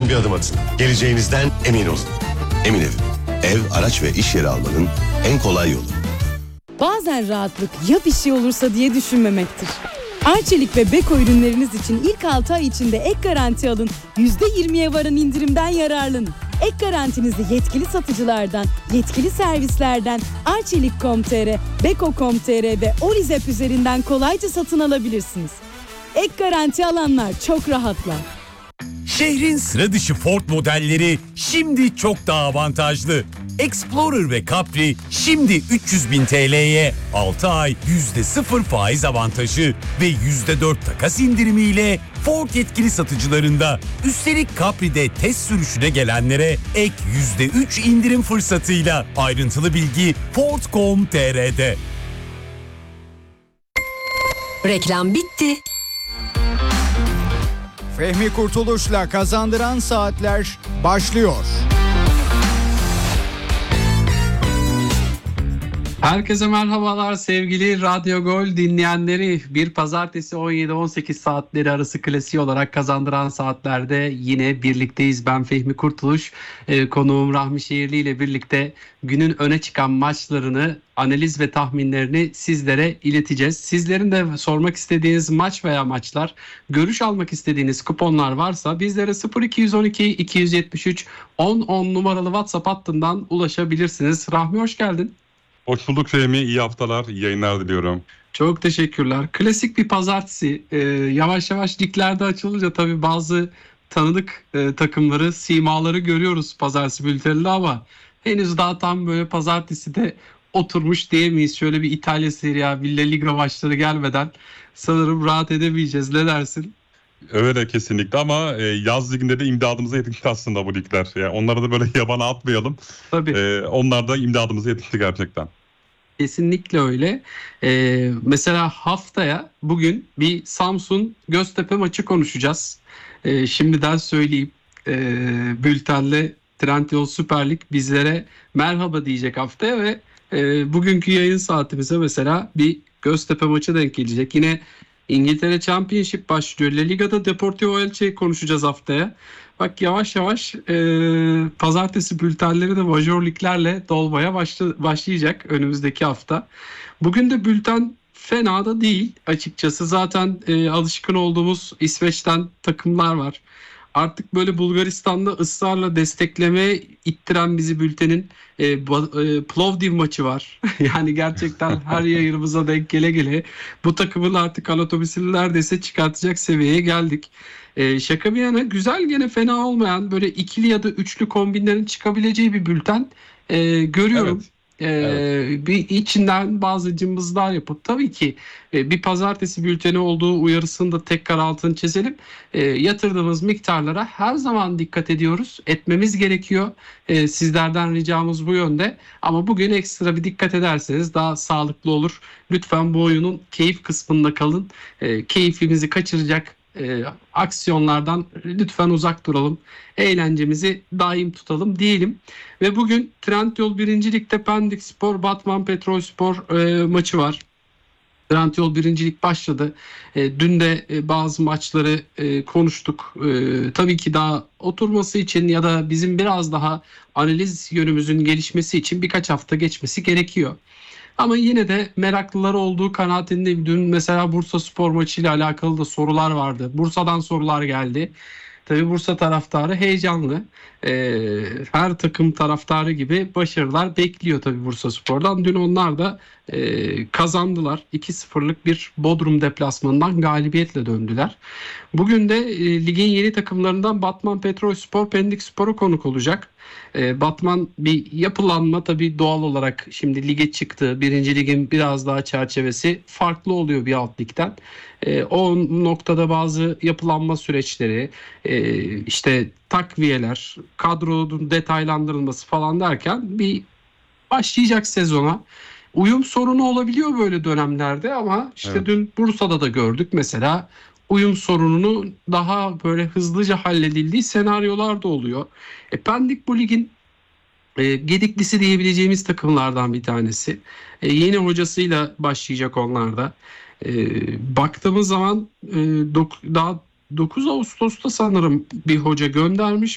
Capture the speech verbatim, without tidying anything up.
bir adım atın. Geleceğinizden emin olun. Emin Ev. Ev, araç ve iş yeri almanın en kolay yolu. Bazen rahatlık ya bir şey olursa diye düşünmemektir. Arçelik ve Beko ürünleriniz için ilk altı ay içinde ek garanti alın. yüzde yirmiye varan indirimden yararlanın. Ek garantinizi yetkili satıcılardan, yetkili servislerden arçelik nokta com nokta tr, beko nokta com nokta tr ve Orizep üzerinden kolayca satın alabilirsiniz. Ek garanti alanlar çok rahatlar. Şehrin sıra dışı Ford modelleri şimdi çok daha avantajlı. Explorer ve Capri şimdi üç yüz bin T L'ye altı ay yüzde sıfır faiz avantajı ve yüzde dört takas indirimiyle Ford yetkili satıcılarında. Üstelik Capri'de test sürüşüne gelenlere ek yüzde üç indirim fırsatıyla. Ayrıntılı bilgi ford nokta com nokta tr'de. Reklam bitti. Fehmi Kurtuluş'la Kazandıran Saatler başlıyor. Herkese merhabalar sevgili Radyo Gol dinleyenleri. Bir pazartesi on yedi on sekiz saatleri arası klasiği olarak Kazandıran Saatler'de yine birlikteyiz. Ben Fehmi Kurtuluş, e, konuğum Rahmi Şehirli ile birlikte günün öne çıkan maçlarını, analiz ve tahminlerini sizlere ileteceğiz. Sizlerin de sormak istediğiniz maç veya maçlar, görüş almak istediğiniz kuponlar varsa bizlere sıfır iki on iki iki yetmiş üç on on numaralı WhatsApp hattından ulaşabilirsiniz. Rahmi hoş geldin. Hoş bulduk Fehmi. İyi haftalar, iyi yayınlar diliyorum. Çok teşekkürler. Klasik bir pazartesi. Ee, yavaş yavaş liglerde açılınca tabii bazı tanıdık e, takımları, simaları görüyoruz pazartesi bülteninde ama henüz daha tam böyle pazartesi de oturmuş diyemeyiz. Şöyle bir İtalya Serie A, Villa Liga maçları gelmeden sanırım rahat edemeyeceğiz. Ne dersin? Öyle kesinlikle ama e, yaz liginde de imdadımıza yetişti aslında bu ligler. Yani onları da böyle yabana atmayalım. Tabii. E, onlar da imdadımıza yetişti gerçekten. Kesinlikle öyle. Ee, mesela haftaya bugün bir Samsun Göztepe maçı konuşacağız. Ee, şimdiden söyleyeyim. Ee, bültenle Trendyol Süper Lig bizlere merhaba diyecek haftaya ve e, bugünkü yayın saatimize mesela bir Göztepe maçı denk gelecek. Yine İngiltere Championship başlıyor. La Liga'da Deportivo Elche'yi konuşacağız haftaya. Bak yavaş yavaş e, pazartesi bültenleri de major liglerle dolmaya başla, başlayacak önümüzdeki hafta. Bugün de bülten fena da değil açıkçası. Zaten e, alışkın olduğumuz İsveç'ten takımlar var. Artık böyle Bulgaristan'da ısrarla desteklemeye ittiren bizi bültenin e, e, Plovdiv maçı var. Yani gerçekten her yayınımıza denk gele gele bu takımın artık anatomisini neredeyse çıkartacak seviyeye geldik. E, şaka bir yana güzel, gene fena olmayan böyle ikili ya da üçlü kombinlerin çıkabileceği bir bülten e, görüyorum. Evet. Ee, Evet. Bir içinden bazı cımbızlar yapıp tabii ki e, bir pazartesi bülteni olduğu uyarısını da tekrar altını çizelim. E, yatırdığımız miktarlara her zaman dikkat ediyoruz. Etmemiz gerekiyor. E, sizlerden ricamız bu yönde. Ama bugün ekstra bir dikkat ederseniz daha sağlıklı olur. Lütfen bu oyunun keyif kısmında kalın. E, keyfimizi kaçıracak e, aksiyonlardan lütfen uzak duralım. Eğlencemizi daim tutalım diyelim. Ve bugün Trendyol birinci Lig'de Pendik Spor, Batman Petrolspor e, maçı var. Trendyol birinci Lig başladı. E, dün de e, bazı maçları e, konuştuk. E, tabii ki daha oturması için ya da bizim biraz daha analiz yönümüzün gelişmesi için birkaç hafta geçmesi gerekiyor. Ama yine de meraklılar olduğu kanaatindeyim. Dün mesela Bursa Spor maçıyla alakalı da sorular vardı. Bursa'dan sorular geldi. Tabii Bursa taraftarı heyecanlı. Ee, her takım taraftarı gibi başarılar bekliyor tabii Bursa Spor'dan. Dün onlar da e, kazandılar. iki sıfırlık bir Bodrum deplasmanından galibiyetle döndüler. Bugün de e, ligin yeni takımlarından Batman Petrolspor, Pendik Spor'u konuk olacak. E, Batman bir yapılanma tabii doğal olarak şimdi lige çıktı. Birinci ligin biraz daha çerçevesi farklı oluyor bir alt ligden. E, o noktada bazı yapılanma süreçleri, e, işte takviyeler, kadronun detaylandırılması falan derken bir başlayacak sezona. Uyum sorunu olabiliyor böyle dönemlerde ama işte Evet. dün Bursa'da da gördük mesela uyum sorununu daha böyle hızlıca halledildiği senaryolar da oluyor. E, Pendik bu ligin e, gediklisi diyebileceğimiz takımlardan bir tanesi. E, yeni hocasıyla başlayacak onlar da. E, baktığımız zaman e, dok- daha dokuz Ağustos'ta sanırım bir hoca göndermiş.